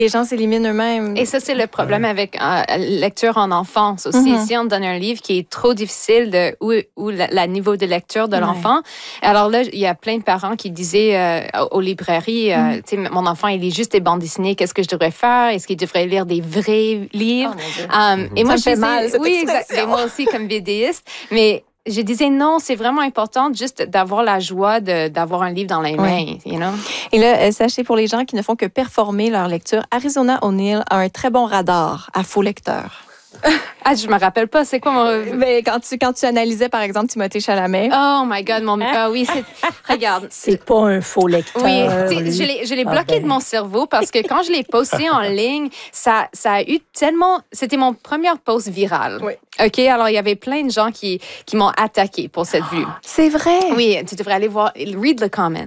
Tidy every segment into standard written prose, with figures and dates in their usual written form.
Les gens s'éliminent eux-mêmes. Et ça, c'est le problème avec lecture en enfance aussi. Si on donne un livre qui est trop difficile ou la niveau de lecture de l'enfant, alors là, il y a plein de parents qui disaient aux librairies, tu sais, mon enfant, il lit juste des bandes dessinées, qu'est-ce que je devrais faire? Est-ce qu'il devrait lire des vrais livres? Et moi, ça me fait mal, cette exactement. Moi aussi, comme BDiste, mais je disais non, c'est vraiment important juste d'avoir la joie d'avoir un livre dans les mains, you know? Et là, sachez pour les gens qui ne font que performer leur lecture, Arizona O'Neill a un très bon radar à faux lecteurs. Ah, je me rappelle pas, c'est quoi mon... Mais quand tu analysais, par exemple, Timothée Chalamet. Oh my God, oui, regarde. C'est pas un faux lecteur. Oui, je l'ai bloqué de mon cerveau parce que quand je l'ai posté en ligne, ça a eu tellement... C'était mon premier post viral. Oui. OK, alors il y avait plein de gens qui m'ont attaqué pour cette vue. C'est vrai? Oui, tu devrais aller voir, read the comments.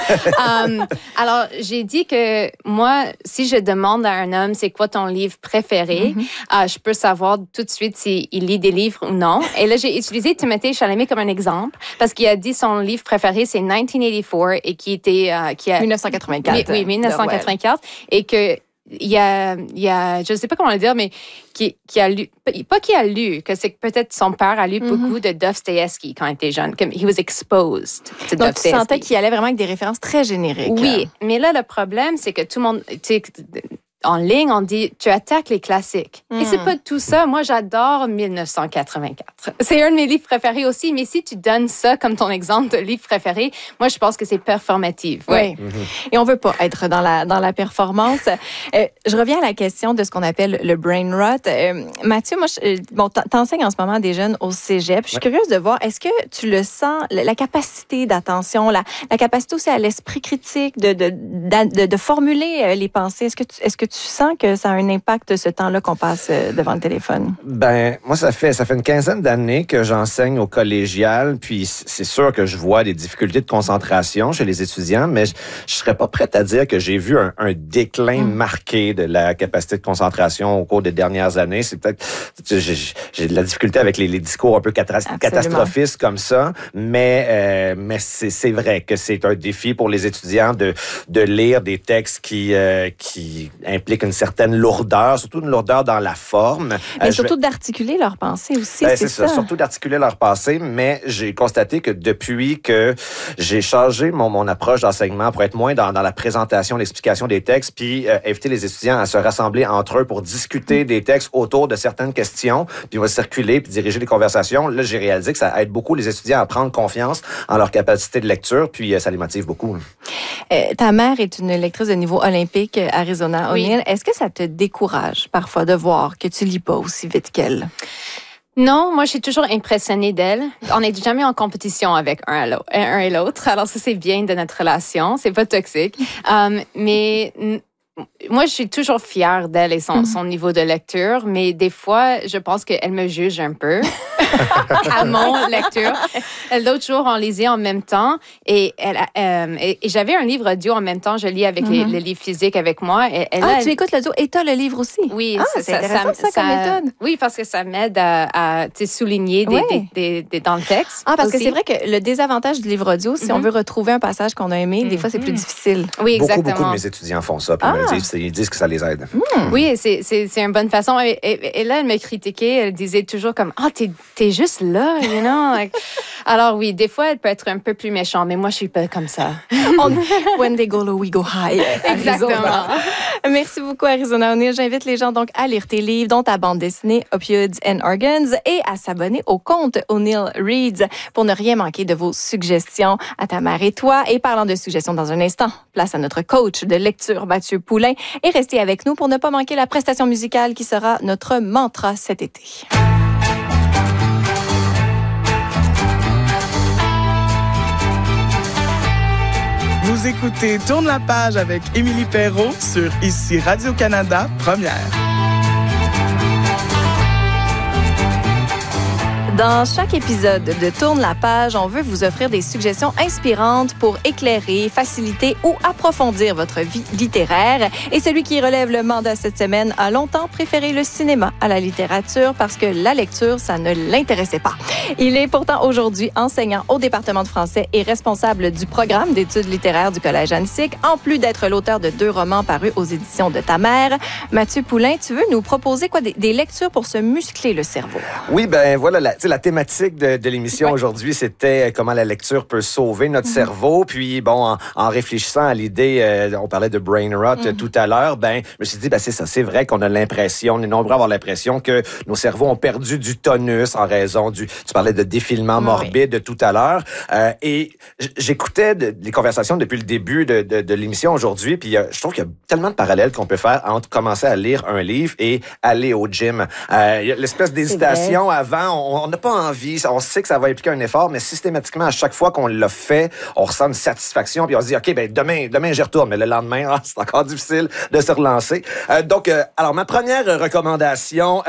Alors, j'ai dit que moi, si je demande à un homme, c'est quoi ton livre préféré, je peux savoir tout de suite s'il lit des livres ou non. Et là, j'ai utilisé Timothée Chalamet comme un exemple parce qu'il a dit son livre préféré, c'est 1984 et qui était... 1984. Oui, 1984. Et que il y a, je ne sais pas comment le dire, mais qui a lu, pas qui a lu, que c'est que peut-être son père a lu beaucoup de Dostoevsky quand il était jeune. Comme he was exposed to Donc, Dostoevsky. tu sentais qu'il allait vraiment avec des références très génériques. Oui, mais là, le problème, c'est que tout le monde, tu sais, en ligne, on dit, tu attaques les classiques. Et c'est pas tout ça. Moi, j'adore 1984. C'est un de mes livres préférés aussi, mais si tu donnes ça comme ton exemple de livre préféré, moi, je pense que c'est performatif. Oui. Et on veut pas être dans la performance. Je reviens à la question de ce qu'on appelle le brain rot. Mathieu, moi, t'enseignes en ce moment des jeunes au cégep. Je suis curieuse de voir, est-ce que tu le sens, la capacité d'attention, la capacité aussi à l'esprit critique, de formuler les pensées, est-ce que tu sens que ça a un impact, ce temps-là qu'on passe devant le téléphone? Ben, moi, ça fait une quinzaine d'années que j'enseigne au collégial, puis c'est sûr que je vois des difficultés de concentration chez les étudiants, mais je serais pas prête à dire que j'ai vu un déclin marqué de la capacité de concentration au cours des dernières années. C'est peut-être, j'ai de la difficulté avec les discours un peu catastrophistes comme ça, mais c'est vrai que c'est un défi pour les étudiants de lire des textes qui implique une certaine lourdeur, surtout une lourdeur dans la forme. Mais surtout d'articuler leurs pensées aussi, c'est ça. Surtout d'articuler leurs pensées, mais j'ai constaté que depuis que j'ai changé mon approche d'enseignement pour être moins dans la présentation, l'explication des textes, puis inviter les étudiants à se rassembler entre eux pour discuter des textes autour de certaines questions, puis on va circuler puis diriger les conversations. Là, j'ai réalisé que ça aide beaucoup les étudiants à prendre confiance en leur capacité de lecture, puis ça les motive beaucoup. Ta mère est une lectrice de niveau olympique, Arizona O'Neill. Est-ce que ça te décourage parfois de voir que tu lis pas aussi vite qu'elle? Non, moi, je suis toujours impressionnée d'elle. On n'est jamais en compétition avec un et l'autre. Alors, ça, c'est bien de notre relation. C'est pas toxique. Mais moi, je suis toujours fière d'elle et son niveau de lecture, mais des fois, je pense qu'elle me juge un peu à mon lecture. L'autre jour, on lisait en même temps et j'avais un livre audio en même temps. Je lis avec le livre physique avec moi. Tu écoutes l'audio et tu as le livre aussi? Oui. C'est intéressant ça comme méthode. Oui, parce que ça m'aide à souligner dans le texte. Parce aussi. que c'est vrai que le désavantage du livre audio, si on veut retrouver un passage qu'on a aimé, des fois, c'est plus difficile. Oui, exactement. Beaucoup de mes étudiants font ça. Ils disent que ça les aide. Oui, c'est une bonne façon. Et là, elle me critiquait. Elle disait toujours comme, t'es juste là, you know? Like, alors oui, des fois, elle peut être un peu plus méchante, mais moi, je suis pas comme ça. When they go low, we go high. Exactement. Merci beaucoup, Arizona O'Neill. J'invite les gens donc à lire tes livres, dont ta bande dessinée Opioids and Organs, et à s'abonner au compte O'Neill Reads pour ne rien manquer de vos suggestions à ta mère et toi. Et parlant de suggestions dans un instant, place à notre coach de lecture, Mathieu Poulain. Et restez avec nous pour ne pas manquer la prestation musicale qui sera notre mantra cet été. Vous écoutez Tourne la page avec Émilie Perrault sur Ici Radio-Canada, Première. Dans chaque épisode de Tourne la page, on veut vous offrir des suggestions inspirantes pour éclairer, faciliter ou approfondir votre vie littéraire. Et celui qui relève le mandat cette semaine a longtemps préféré le cinéma à la littérature parce que la lecture, ça ne l'intéressait pas. Il est pourtant aujourd'hui enseignant au département de français et responsable du programme d'études littéraires du Collège Annecy, en plus d'être l'auteur de 2 romans parus aux éditions de Ta Mère. Mathieu Poulain, tu veux nous proposer quoi, des lectures pour se muscler le cerveau? Oui, ben voilà, la thématique de l'émission aujourd'hui, c'était comment la lecture peut sauver notre cerveau. Puis bon, en réfléchissant à l'idée, on parlait de brain rot tout à l'heure, ben je me suis dit, ben c'est ça, c'est vrai qu'on a l'impression, on est nombreux à avoir l'impression que nos cerveaux ont perdu du tonus en raison tu parlais de défilement morbide tout à l'heure. Et j'écoutais les conversations depuis le début de l'émission aujourd'hui, puis je trouve qu'il y a tellement de parallèles qu'on peut faire entre commencer à lire un livre et aller au gym. Il y a l'espèce d'hésitation avant, on n'a pas envie, on sait que ça va impliquer un effort, mais systématiquement, à chaque fois qu'on l'a fait, on ressent une satisfaction, puis on se dit, OK, ben demain j'y retourne, mais le lendemain, c'est encore difficile de se relancer. Donc, alors, ma première recommandation,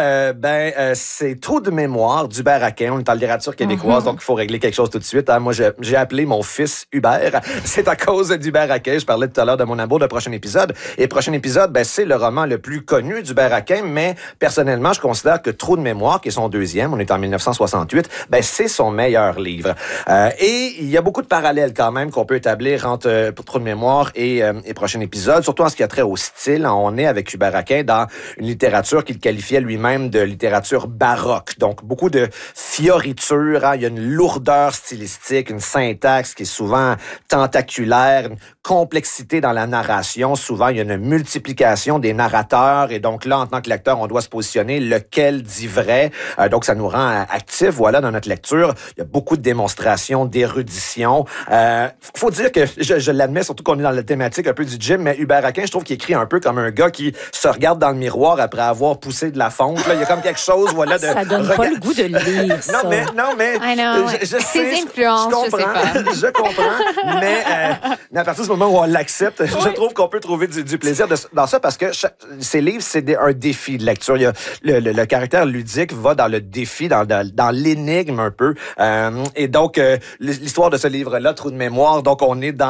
c'est Trou de mémoire d'Hubert Aquin. On est en littérature québécoise, donc il faut régler quelque chose tout de suite. Moi, j'ai appelé mon fils Hubert. C'est à cause d'Hubert Aquin. Je parlais tout à l'heure de mon amour de prochain épisode. Et prochain épisode, c'est le roman le plus connu d'Hubert Aquin, mais personnellement, je considère que Trou de mémoire, qui est son deuxième, on est en 1968, c'est son meilleur livre. Et il y a beaucoup de parallèles quand même qu'on peut établir entre Trou de mémoire et prochain épisode, surtout en ce qui a trait au style. On est avec Hubert Aquin dans une littérature qu'il qualifiait lui-même de littérature baroque. Donc, beaucoup de fioritures. Il y a une lourdeur stylistique, une syntaxe qui est souvent tentaculaire, une complexité dans la narration. Souvent, il y a une multiplication des narrateurs. Et donc là, en tant que lecteur, on doit se positionner lequel dit vrai. Donc, ça nous rend actifs, voilà, dans notre lecture. Il y a beaucoup de démonstrations, d'érudition. Faut dire que, je l'admets, surtout qu'on est dans la thématique un peu du gym, mais Hubert Aquin, je trouve qu'il écrit un peu comme un gars qui se regarde dans le miroir après avoir poussé de la fonte. Là, il y a comme quelque chose, voilà, de... Ça donne pas le goût de lire, ça. Non, mais je sais, ses influences, je comprends, mais à partir du moment où on l'accepte, je trouve qu'on peut trouver du plaisir dans ça parce que ces livres, c'est un défi de lecture. Il y a le caractère ludique va dans le défi, dans l'énigme un peu. Et donc, l'histoire de ce livre-là, Trou de mémoire, donc on est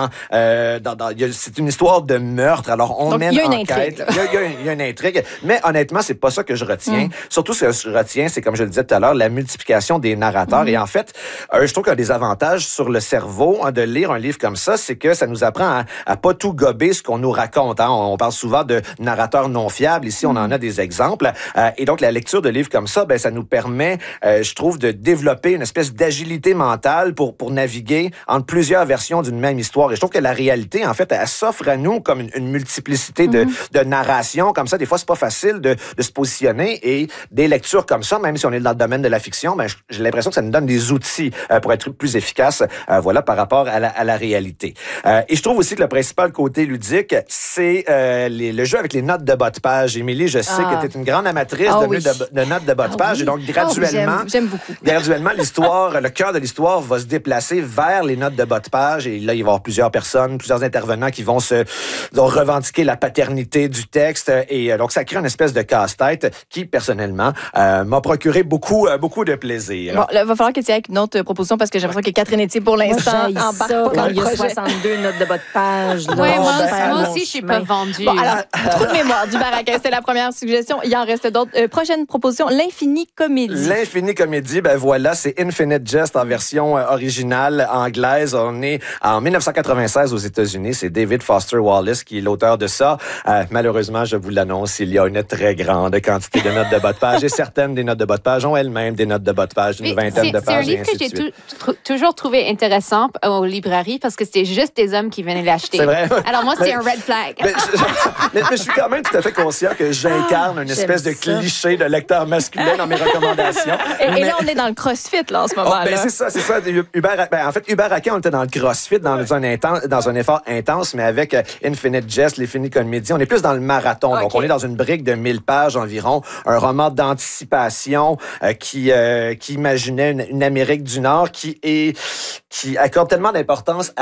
c'est une histoire de meurtre. Alors, on mène enquête. Il y a une intrigue. Mais honnêtement, c'est pas ça que je retiens. Surtout, ce que je retiens, c'est, comme je le disais tout à l'heure, la multiplication des narrateurs. Et en fait, je trouve qu'un des avantages sur le cerveau de lire un livre comme ça, c'est que ça nous apprend à pas tout gober ce qu'on nous raconte. On parle souvent de narrateurs non fiables. Ici, on en a des exemples. Et donc, la lecture de livres comme ça, ça nous permet, je trouve, de développer une espèce d'agilité mentale pour naviguer entre plusieurs versions d'une même histoire. Et je trouve que la réalité, en fait, elle s'offre à nous comme une multiplicité de narrations. Comme ça, des fois, c'est pas facile de se positionner. Et des lectures comme ça, même si on est dans le domaine de la fiction, j'ai l'impression que ça nous donne des outils pour être plus efficaces, par rapport à la réalité. Et je trouve aussi que le principal côté ludique, c'est le jeu avec les notes de bas de page. Émilie, je sais que tu es une grande amatrice de notes de bas de page. Et donc, graduellement, j'aime beaucoup. Graduellement, l'histoire, le cœur de l'histoire va se déplacer vers les notes de bas de page. Et là, il va y avoir plusieurs personnes, plusieurs intervenants qui vont revendiquer la paternité du texte. Et donc, ça crée une espèce de casse-tête qui, personnellement, m'a procuré beaucoup de plaisir. Bon, là, il va falloir que tu aies avec une autre proposition parce que j'ai l'impression que Catherine Etier, pour l'instant, embarque pas quand il y a 62 notes de bas de page. Oui, moi aussi, je suis pas vendue. Bon, alors, Trou de mémoire d'Hubert Aquin, c'était la première suggestion. Il en reste d'autres. Prochaine proposition, l'Infini Comédie. L'Infini Comédie, voilà, c'est Infinite Jest en version originale anglaise. On est en 1996 aux États-Unis. C'est David Foster Wallace qui est l'auteur de ça. Malheureusement, je vous l'annonce, il y a une très grande quantité de notes de bas de page et certaines des notes de bas de page ont elles-mêmes des notes de bas de page d'une vingtaine de pages. C'est un livre que j'ai toujours trouvé intéressant aux librairies parce que c'était juste des hommes qui venaient l'acheter. C'est vrai. Alors moi, c'est un red flag. Mais je suis quand même tout à fait conscient que j'incarne une espèce de cliché de lecteur masculin dans mes recommandations. Et là, on est dans le CrossFit là, en ce moment-là. C'est ça. En fait, Hubert Aquin, on était dans le CrossFit, dans un effort intense, mais avec Infinite Jest, l'Infini Comédie, on est plus dans le marathon. Okay. Donc, on est dans une brique de 1000 pages environ, un roman d'anticipation qui imaginait une Amérique du Nord qui est qui accorde tellement d'importance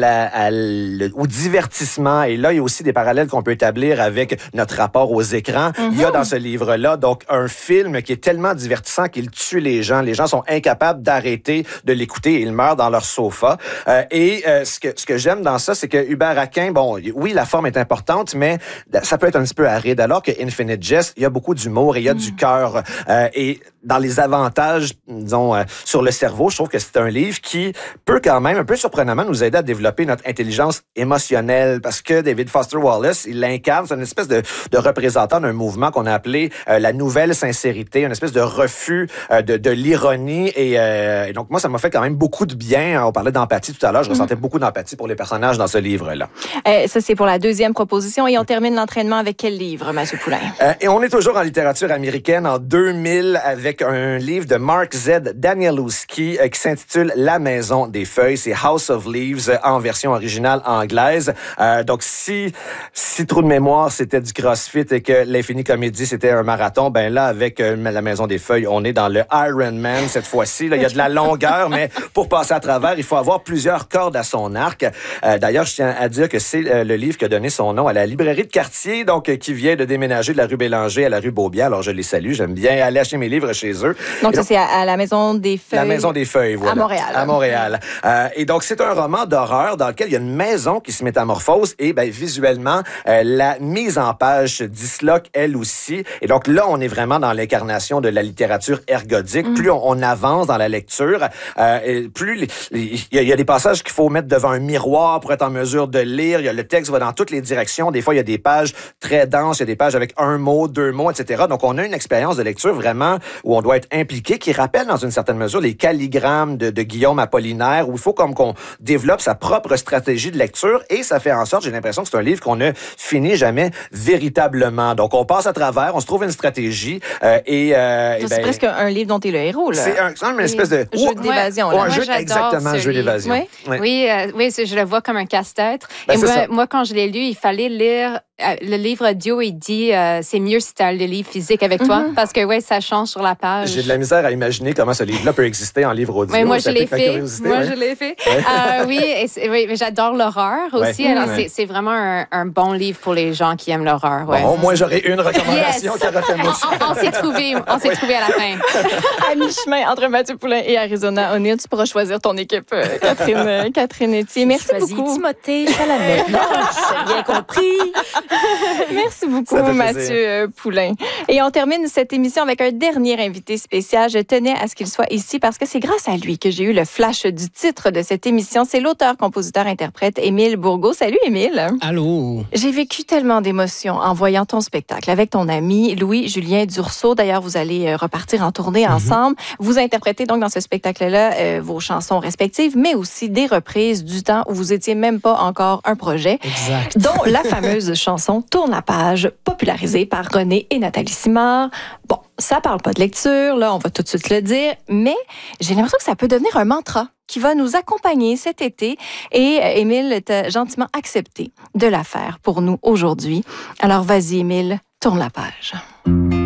au divertissement. Et là, il y a aussi des parallèles qu'on peut établir avec notre rapport aux écrans. Il y a dans ce livre-là, donc, un film qui est tellement divertissant qu'il tue les gens. Les gens sont incapables d'arrêter de l'écouter et ils meurent dans leur sofa. Ce que j'aime dans ça, c'est que Hubert Aquin, bon, oui, la forme est importante, mais ça peut être un petit peu aride. Alors que Infinite Jest, il y a beaucoup d'humour et il y a du cœur. Et dans les avantages, disons, sur le cerveau, je trouve que c'est un livre qui peut quand même, un peu surprenamment, nous aider à développer notre intelligence émotionnelle. Parce que David Foster Wallace, il l'incarne, c'est une espèce de représentant d'un mouvement qu'on a appelé la nouvelle sincérité, une espèce de refus de l'ironie. Et donc, moi, ça m'a fait quand même beaucoup de bien. On parlait d'empathie tout à l'heure. Je ressentais beaucoup d'empathie pour les personnages dans ce livre-là. Ça, c'est pour la deuxième proposition. Et on termine l'entraînement avec quel livre, Mathieu Poulain? Et on est toujours en littérature américaine en 2000 avec un livre de Mark Z. Danielewski qui s'intitule La Maison des Feuilles. C'est House of Leaves en version originale anglaise. Donc, si Trou de mémoire, c'était du CrossFit et que l'Infini Comédie, c'était un marathon, ben là, avec La Maison des Feuilles, on est dans le Ironman cette fois-ci. Là, il y a de la longueur, mais pour passer à travers, il faut avoir plusieurs cordes à son arc. D'ailleurs, je tiens à dire que c'est le livre qui a donné son nom à la librairie de quartier, donc qui vient de déménager de la rue Bélanger à la rue Beaubien. Alors, je les salue. J'aime bien aller acheter mes livres chez eux. Donc, ça, c'est à la Maison des Feuilles. La Maison des Feuilles, voilà. À Montréal. À Montréal. Et donc, c'est un roman d'horreur dans lequel il y a une maison qui se métamorphose et, ben, visuellement, la mise en page se disloque, elle aussi. Et donc, là, on est vraiment dans l'incarnation de la littérature ergodique. Plus on avance dans la lecture, plus il y a des passages qu'il faut mettre devant un miroir pour être en mesure de lire. Le texte va dans toutes les directions. Des fois, il y a des pages très denses, il y a des pages avec un mot, deux mots, etc. Donc, on a une expérience de lecture vraiment où on doit être impliqué, qui rappelle dans une certaine mesure les calligrammes de Guillaume Apollinaire, où il faut comme qu'on développe sa propre stratégie de lecture et ça fait en sorte, j'ai l'impression que c'est un livre qu'on ne finit jamais véritablement. Donc, on passe à travers, on se trouve une stratégie c'est presque un livre dont tu es le héros, là. C'est une espèce de jeu d'évasion. un jeu, exactement, un jeu d'évasion. Oui, je le vois comme un casse-tête. Ben, et moi, quand je l'ai lu, il fallait lire le livre audio. Il dit c'est mieux si tu as le livre physique avec toi parce que ça change sur la page. J'ai de la misère à imaginer comment ce livre-là peut exister en livre audio. Oui, moi, je l'ai fait. Je l'ai fait. Oui, mais j'adore l'horreur aussi. Alors, c'est vraiment un bon livre pour les gens qui aiment l'horreur. Bon, au moins, j'aurais une recommandation qui aurait fait moi aussi. On s'est trouvé à la fin. À mi-chemin entre Mathieu Poulain et Arizona O'Neill, tu pourras choisir ton équipe, Catherine Etier. Merci beaucoup. Timothée Chalamet. Non, j'ai bien compris. Merci beaucoup, Mathieu Poulain. Et on termine cette émission avec un dernier invité spécial. Je tenais à ce qu'il soit ici parce que c'est grâce à lui que j'ai eu le flash du titre de cette émission. C'est l'auteur, compositeur, interprète Émile Bourgault. Salut, Émile. Allô. J'ai vécu tellement d'émotions en voyant ton spectacle avec ton ami Louis-Julien Dursault. D'ailleurs, vous allez repartir en tournée ensemble. Vous interprétez donc dans ce spectacle-là vos chansons respectives, mais aussi des reprises du temps où vous étiez même pas encore un projet. Exact. Dont la fameuse chanson Tourne la page, popularisée par René et Nathalie Simard. Bon, ça parle pas de lecture, là, on va tout de suite le dire, mais j'ai l'impression que ça peut devenir un mantra qui va nous accompagner cet été. Et Émile t'a gentiment accepté de la faire pour nous aujourd'hui. Alors vas-y, Émile, tourne la page.